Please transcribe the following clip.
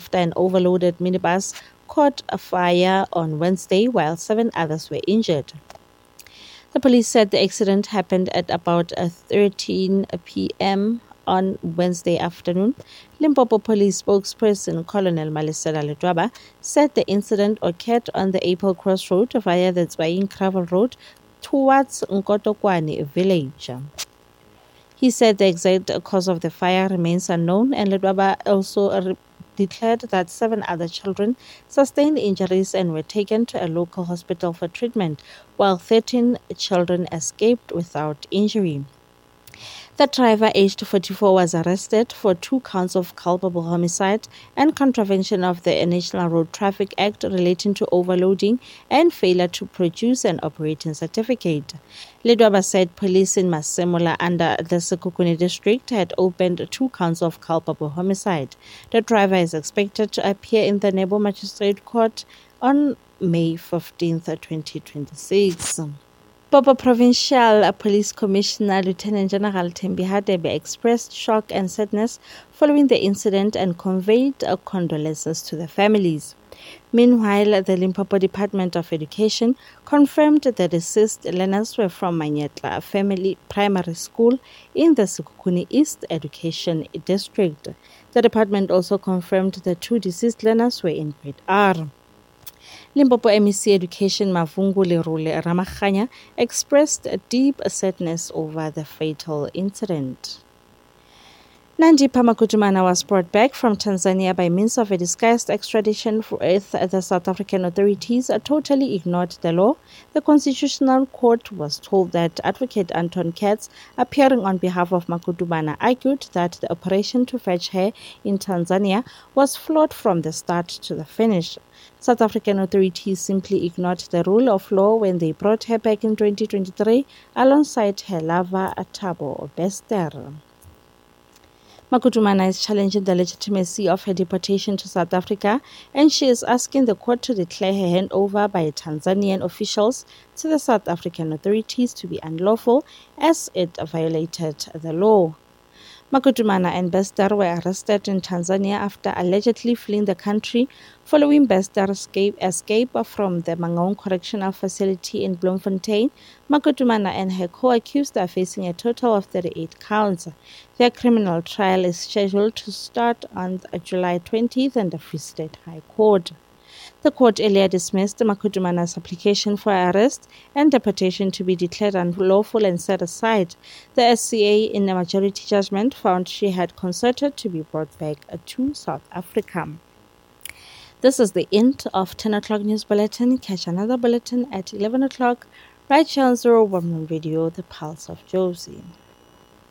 after an overloaded minibus caught a fire on Wednesday while 7 others were injured. The police said the accident happened at about 13 p.m. on Wednesday afternoon. Limpopo Police spokesperson Colonel Malesela Letwaba said the incident occurred on the Apple Cross Road via the Tswaing Gravel Road towards Nkotokwane village. He said the exact cause of the fire remains unknown, and Letwaba also declared that 7 other children sustained injuries and were taken to a local hospital for treatment, while 13 children escaped without injury. The driver, aged 44, was arrested for 2 counts of culpable homicide and contravention of the National Road Traffic Act relating to overloading and failure to produce an operating certificate. Letwaba said police in Masemola under the Sekhukhune district had opened 2 counts of culpable homicide. The driver is expected to appear in the Nebo Magistrate Court on May 15, 2026. Limpopo Provincial Police Commissioner Lieutenant General Thembi Hadebe expressed shock and sadness following the incident and conveyed condolences to the families. Meanwhile, the Limpopo Department of Education confirmed the deceased learners were from Manyetla Family Primary School in the Sekhukhune East Education District. The department also confirmed the 2 deceased learners were in grade R. Limpopo MEC Education Mavungu Lerule Ramakhanya expressed deep sadness over the fatal incident. Nandipha Makutumana was brought back from Tanzania by means of a disguised extradition with the South African authorities totally ignored the law. The Constitutional Court was told that Advocate Anton Katz, appearing on behalf of Makutumana, argued that the operation to fetch her in Tanzania was flawed from the start to the finish. South African authorities simply ignored the rule of law when they brought her back in 2023 alongside her lover Thabo Bester. Makutumana is challenging the legitimacy of her deportation to South Africa, and she is asking the court to declare her handover by Tanzanian officials to the South African authorities to be unlawful as it violated the law. Makutumana and Bester were arrested in Tanzania after allegedly fleeing the country following Bester's escape from the Mangaung Correctional Facility in Bloemfontein. Makutumana and her co-accused are facing a total of 38 counts. Their criminal trial is scheduled to start on July 20th in the Free State High Court. The court earlier dismissed Makutumana's application for arrest and deportation to be declared unlawful and set aside. The SCA, in a majority judgment, found she had consented to be brought back to South Africa. This is the end of 10 o'clock news bulletin. Catch another bulletin at 11 o'clock right here on 01 Radio, the Pulse of Josie.